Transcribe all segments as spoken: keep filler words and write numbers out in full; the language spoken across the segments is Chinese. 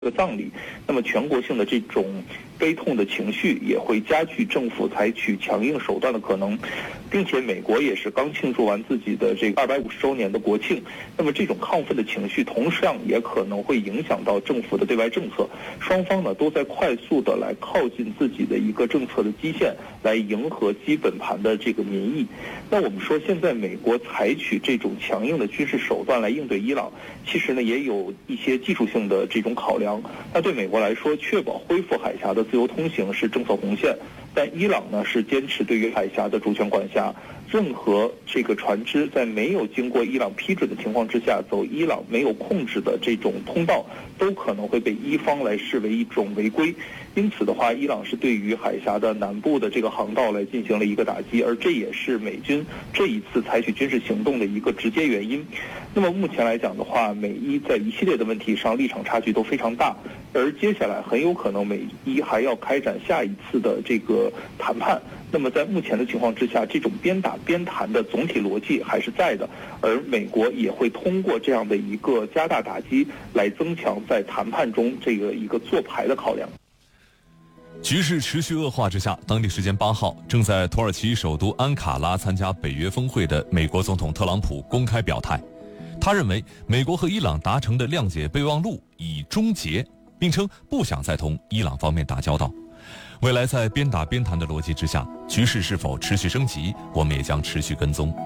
个葬礼，那么全国性的这种悲痛的情绪也会加剧政府采取强硬手段的可能，并且美国也是刚庆祝完自己的这个二百五十周年的国庆，那么这种亢奋的情绪同样也可能会影响到政府的对外政策，双方呢都在快速的来靠近自己的一个政策的基线，来迎合基本盘的这个民意。那我们说现在美国采取这种强硬的军事手段来应对伊朗，其实呢也有一些技术性的这种考量。那对美国来说，确保恢复海峡的自由通行是政策红线，但伊朗呢是坚持对于海峡的主权管辖，任何这个船只在没有经过伊朗批准的情况之下走伊朗没有控制的这种通道，都可能会被伊方来视为一种违规。因此的话，伊朗是对于海峡的南部的这个航道来进行了一个打击，而这也是美军这一次采取军事行动的一个直接原因。那么目前来讲的话，美伊在一系列的问题上立场差距都非常大，而接下来很有可能美伊还要开展下一次的这个谈判。那么在目前的情况之下，这种边打边谈的总体逻辑还是在的，而美国也会通过这样的一个加大打击来增强在谈判中这个一个做牌的考量。 局势持续恶化之下，当地时间八号，正在土耳其首都安卡拉参加北约峰会的美国总统特朗普公开表态，他认为美国和伊朗达成的谅解备忘录已终结，并称不想再同伊朗方面打交道。未来在边打边谈的逻辑之下，局势是否持续升级，我们也将持续跟踪。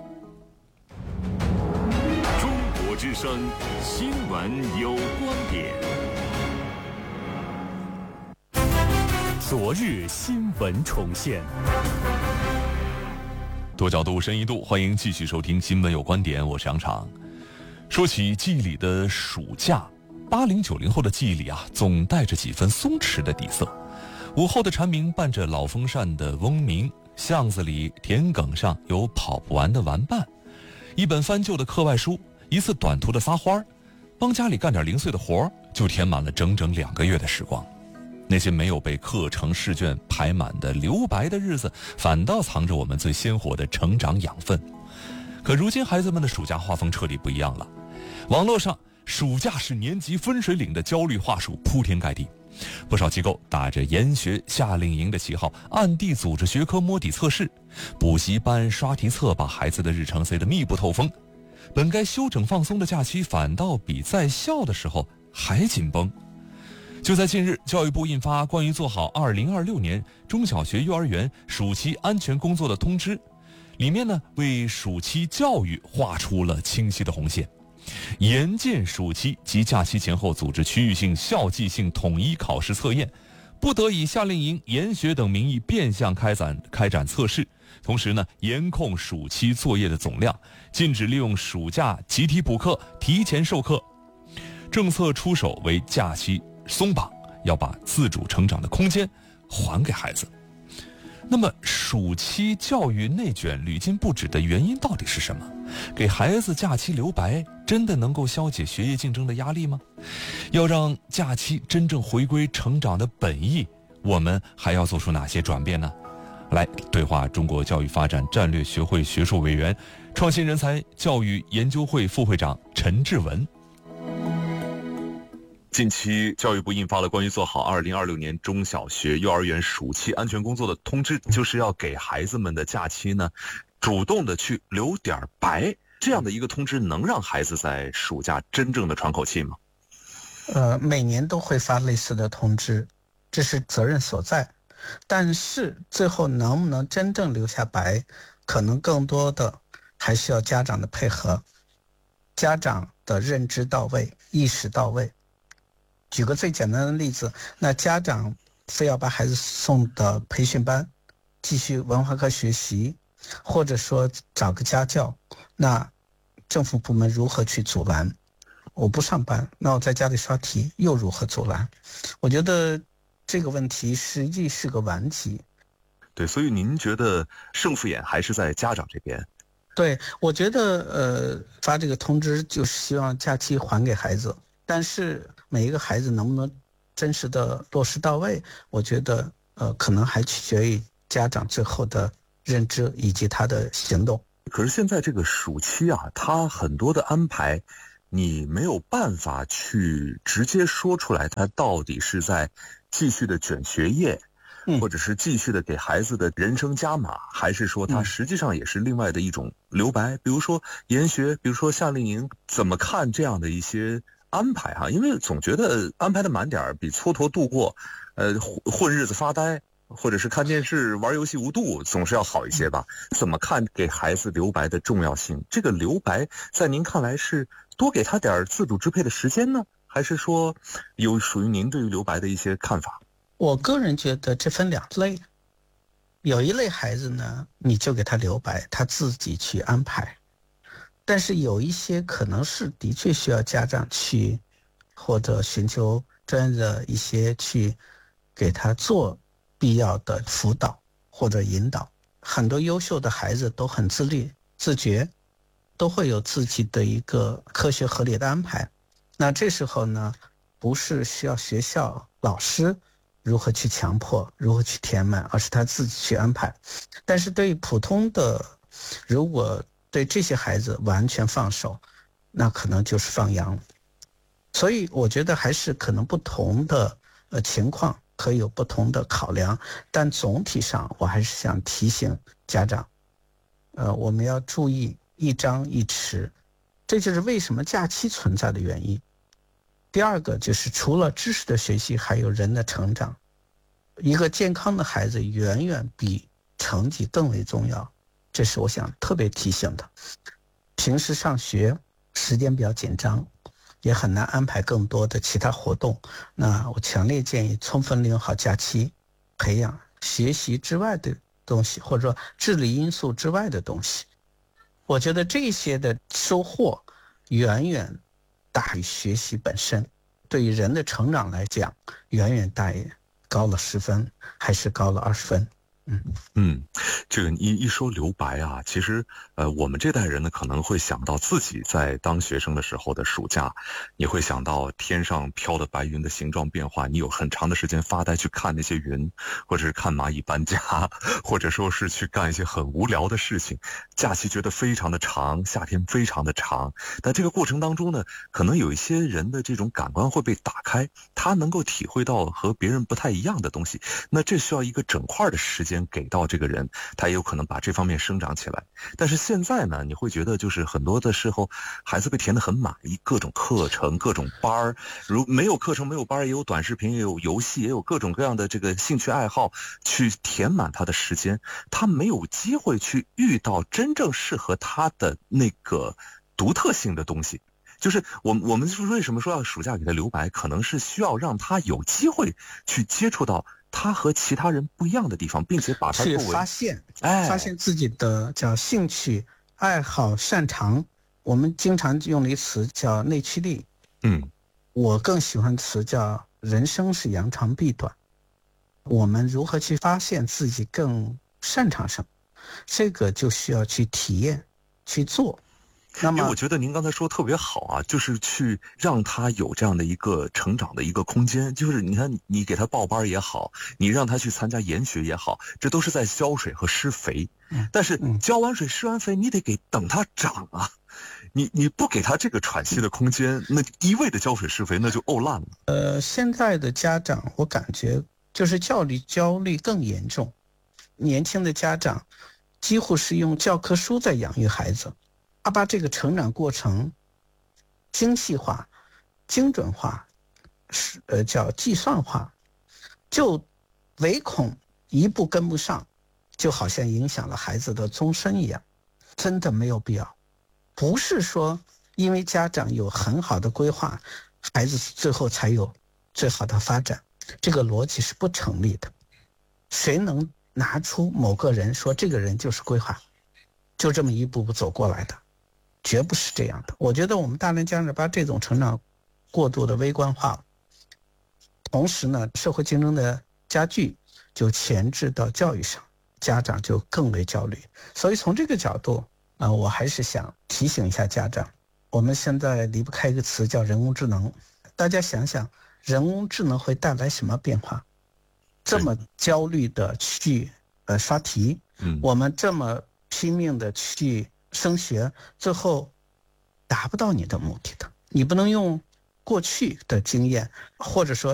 中国之声，新闻有观点。昨日新闻重现， 多角度深一度，欢迎继续收听新闻有观点，我是杨常。说起记忆里的暑假，八零九零后的记忆里啊，总带着几分松弛的底色。午后的蝉鸣伴着老风扇的嗡鸣，巷子里田埂上有跑不完的玩伴，一本翻旧的课外书，一次短途的撒欢儿，帮家里干点零碎的活儿，就填满了整整两个月的时光。那些没有被课程试卷排满的留白的日子，反倒藏着我们最鲜活的成长养分。可如今孩子们的暑假画风彻底不一样了，网络上暑假是年级分水岭的焦虑话术铺天盖地，不少机构打着研学夏令营的旗号，暗地组织学科摸底测试，补习班刷题册把孩子的日程塞得密不透风。本该休整放松的假期，反倒比在校的时候还紧绷。就在近日，教育部印发关于做好二零二六年中小学幼儿园暑期安全工作的通知，里面呢为暑期教育画出了清晰的红线，严禁暑期及假期前后组织区域性校际性统一考试测验，不得以夏令营、研学等名义变相开展开展测试。同时呢，严控暑期作业的总量，禁止利用暑假集体补课、提前授课。政策出手为假期松绑，要把自主成长的空间还给孩子。那么暑期教育内卷屡禁不止的原因到底是什么？给孩子假期留白真的能够消解学业竞争的压力吗？要让假期真正回归成长的本意，我们还要做出哪些转变呢？来对话中国教育发展战略学会学术委员、创新人才教育研究会副会长陈志文。近期教育部印发了关于做好二零二六年中小学幼儿园暑期安全工作的通知，就是要给孩子们的假期呢主动的去留点白。这样的一个通知能让孩子在暑假真正的喘口气吗？ 呃，每年都会发类似的通知，这是责任所在，但是最后能不能真正留下白，可能更多的还需要家长的配合，家长的认知到位，意识到位。举个最简单的例子，那家长非要把孩子送到培训班继续文化课学习，或者说找个家教，那政府部门如何去阻拦？我不上班，那我在家里刷题又如何阻拦？我觉得这个问题实际是个顽疾。 对，所以您觉得胜负眼还是在家长这边？ 对，我觉得呃发这个通知就是希望假期还给孩子，但是每一个孩子能不能真实的落实到位，我觉得呃可能还取决于家长最后的认知以及他的行动。 可是现在这个暑期啊，它很多的安排你没有办法去直接说出来他到底是在继续的卷学业，或者是继续的给孩子的人生加码，还是说他实际上也是另外的一种留白，比如说研学，比如说夏令营，怎么看这样的一些安排哈？因为总觉得安排的满点比蹉跎度过，呃，混日子发呆，或者是看电视玩游戏无度，总是要好一些吧？怎么看给孩子留白的重要性？这个留白在您看来是多给他点自主支配的时间呢，还是说有属于您对于留白的一些看法？ 我个人觉得这分两类，有一类孩子呢，你就给他留白，他自己去安排。但是有一些可能是的确需要家长去，或者寻求专业的一些去给他做必要的辅导或者引导。很多优秀的孩子都很自律自觉，都会有自己的一个科学合理的安排。那这时候呢，不是需要学校老师如何去强迫，如何去填满，而是他自己去安排。但是对于普通的，如果对这些孩子完全放手，那可能就是放羊。所以我觉得还是可能不同的呃情况可以有不同的考量，但总体上我还是想提醒家长，呃，我们要注意一张一弛，这就是为什么假期存在的原因。第二个就是除了知识的学习，还有人的成长。一个健康的孩子远远比成绩更为重要，这是我想特别提醒的。平时上学时间比较紧张，也很难安排更多的其他活动，那我强烈建议充分利用好假期，培养学习之外的东西，或者说智力因素之外的东西。我觉得这些的收获远远大于学习本身，对于人的成长来讲，远远大于高了十分还是高了二十分。嗯嗯，这个一一说留白啊，其实呃，我们这代人呢可能会想到自己在当学生的时候的暑假，你会想到天上飘的白云的形状变化，你有很长的时间发呆去看那些云，或者是看蚂蚁搬家，或者说是去干一些很无聊的事情。假期觉得非常的长，夏天非常的长，但这个过程当中呢，可能有一些人的这种感官会被打开，他能够体会到和别人不太一样的东西，那这需要一个整块的时间给到这个人，他也有可能把这方面生长起来。但是现在呢，你会觉得就是很多的时候孩子被填得很满，各种课程各种班儿，如没有课程没有班儿，也有短视频，也有游戏，也有各种各样的这个兴趣爱好去填满他的时间，他没有机会去遇到真正适合他的那个独特性的东西。就是我们我们为什么说要暑假给他留白，可能是需要让他有机会去接触到他和其他人不一样的地方，并且把他去发现， 哎， 发现自己的叫兴趣、爱好、擅长。我们经常用的一词叫内驱力， 嗯， 我更喜欢词叫人生是扬长避短。我们如何去发现自己更擅长什么，这个就需要去体验、去做。那么我觉得您刚才说特别好啊，就是去让他有这样的一个成长的一个空间。就是你看，你给他报班也好，你让他去参加研学也好，这都是在浇水和施肥。但是浇完水施完肥，你得给等他长啊。你你不给他这个喘息的空间，那一味的浇水施肥，那就沤烂了。 呃，现在的家长，我感觉就是教育焦虑更严重，年轻的家长几乎是用教科书在养育孩子。他把这个成长过程精细化、精准化，是呃叫计算化，就唯恐一步跟不上，就好像影响了孩子的终身一样，真的没有必要。不是说因为家长有很好的规划，孩子最后才有最好的发展，这个逻辑是不成立的。谁能拿出某个人说这个人就是规划，就这么一步步走过来的？绝不是这样的。我觉得我们大量家长把这种成长过度的微观化了，同时呢，社会竞争的加剧就前置到教育上，家长就更为焦虑。所以从这个角度啊、呃，我还是想提醒一下家长，我们现在离不开一个词叫人工智能。大家想想，人工智能会带来什么变化？这么焦虑的去呃刷题，嗯，我们这么拼命的去升学，最后达不到你的目的的。 你不能用过去的经验，或者说